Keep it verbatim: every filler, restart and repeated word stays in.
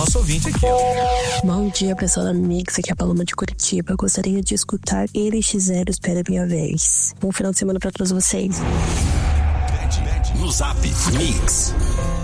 Nosso ouvinte aqui, ó. Bom dia, pessoal da Mix, aqui é a Paloma de Curitiba. Gostaria de escutar N X zero, Espera a Minha Vez. Bom final de semana pra todos vocês. No Zap Mix.